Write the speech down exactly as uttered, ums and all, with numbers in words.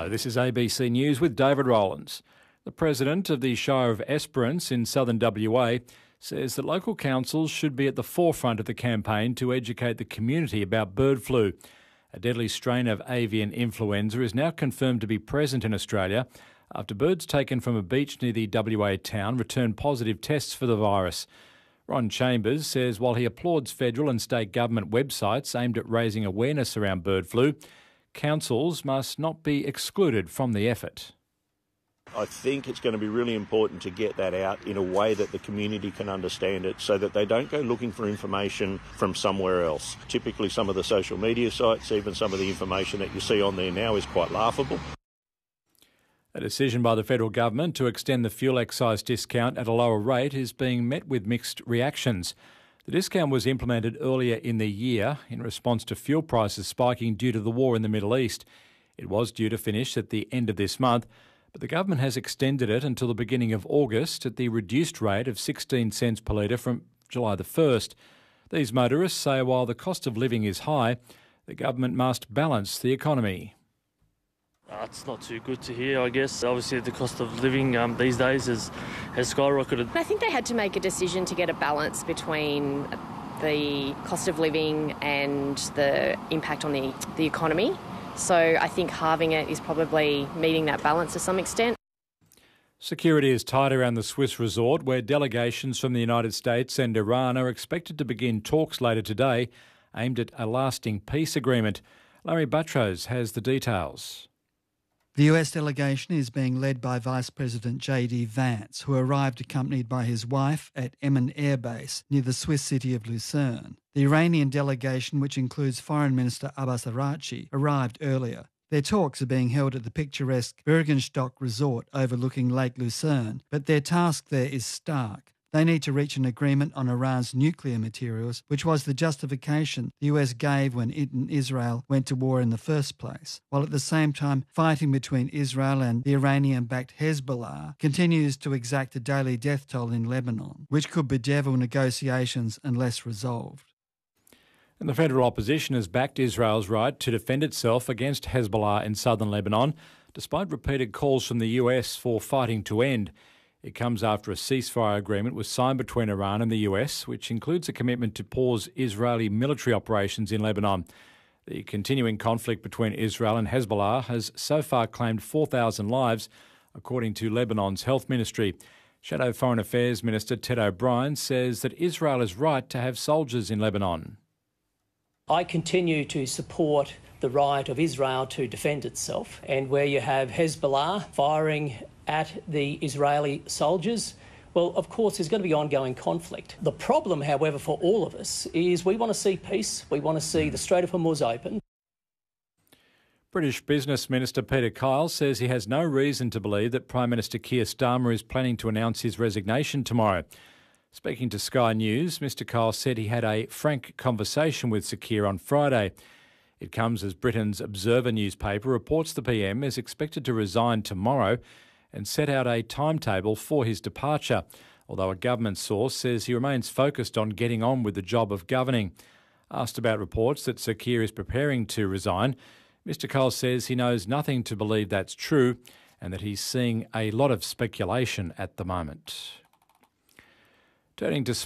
Hello, this is A B C News with David Rowlands. The president of the Shire of Esperance in southern W A says that local councils should be at the forefront of the campaign to educate the community about bird flu. A deadly strain of avian influenza is now confirmed to be present in Australia after birds taken from a beach near the W A town returned positive tests for the virus. Ron Chambers says while he applauds federal and state government websites aimed at raising awareness around bird flu, councils must not be excluded from the effort. I think it's going to be really important to get that out in a way that the community can understand it so that they don't go looking for information from somewhere else. Typically some of the social media sites, even some of the information that you see on there now is quite laughable. A decision by the federal government to extend the fuel excise discount at a lower rate is being met with mixed reactions. The discount was implemented earlier in the year in response to fuel prices spiking due to the war in the Middle East. It was due to finish at the end of this month, but the government has extended it until the beginning of August at the reduced rate of sixteen cents per litre from July the first. These motorists say while the cost of living is high, the government must balance the economy. Uh, it's not too good to hear, I guess. Obviously, the cost of living um, these days has, has skyrocketed. I think they had to make a decision to get a balance between the cost of living and the impact on the, the economy. So I think halving it is probably meeting that balance to some extent. Security is tight around the Swiss resort, where delegations from the United States and Iran are expected to begin talks later today aimed at a lasting peace agreement. Larry Buttrose has the details. The U S delegation is being led by Vice President J D Vance, who arrived accompanied by his wife at Emmen Air Base near the Swiss city of Lucerne. The Iranian delegation, which includes Foreign Minister Abbas Araghchi, arrived earlier. Their talks are being held at the picturesque Bürgenstock resort overlooking Lake Lucerne, but their task there is stark. They need to reach an agreement on Iran's nuclear materials, which was the justification the U S gave when it and Israel went to war in the first place, while at the same time fighting between Israel and the Iranian-backed Hezbollah continues to exact a daily death toll in Lebanon, which could bedevil negotiations unless resolved. And the federal opposition has backed Israel's right to defend itself against Hezbollah in southern Lebanon, despite repeated calls from the U S for fighting to end. It comes after a ceasefire agreement was signed between Iran and the U S, which includes a commitment to pause Israeli military operations in Lebanon. The continuing conflict between Israel and Hezbollah has so far claimed four thousand lives, according to Lebanon's health ministry. Shadow Foreign Affairs Minister Ted O'Brien says that Israel is right to have soldiers in Lebanon. I continue to support the right of Israel to defend itself, and where you have Hezbollah firing at the Israeli soldiers, well, of course, there's going to be ongoing conflict. The problem, however, for all of us is we want to see peace. We want to see the Strait of Hormuz open. British Business Minister Peter Kyle says he has no reason to believe that Prime Minister Keir Starmer is planning to announce his resignation tomorrow. Speaking to Sky News, Mister Kyle said he had a frank conversation with Sir Keir on Friday. It comes as Britain's Observer newspaper reports the P M is expected to resign tomorrow and set out a timetable for his departure, although a government source says he remains focused on getting on with the job of governing. Asked about reports that Sir Keir is preparing to resign, Mister Kyle says he knows nothing to believe that's true and that he's seeing a lot of speculation at the moment. Turning to